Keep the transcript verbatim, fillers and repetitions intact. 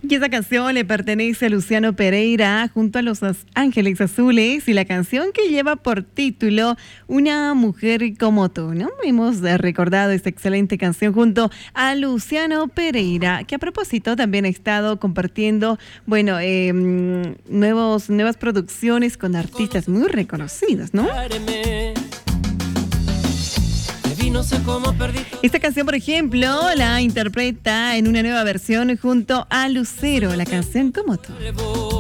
Y esa canción le pertenece a Luciano Pereira junto a Los Ángeles Azules y la canción que lleva por título Una mujer como tú, ¿no? Hemos recordado esta excelente canción junto a Luciano Pereira, que a propósito también ha estado compartiendo, bueno, eh, nuevos, nuevas producciones con artistas muy reconocidos, ¿no? Esta canción, por ejemplo, la interpreta en una nueva versión junto a Lucero, la canción Como tú.